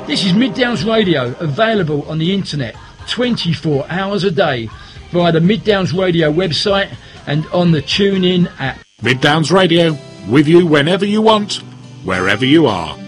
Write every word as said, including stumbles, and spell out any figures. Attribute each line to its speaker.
Speaker 1: This is Mid Downs Radio, available on the internet twenty-four hours a day via the Mid Downs Radio website and on the TuneIn app.
Speaker 2: Mid Downs Radio, with you whenever you want, wherever you are.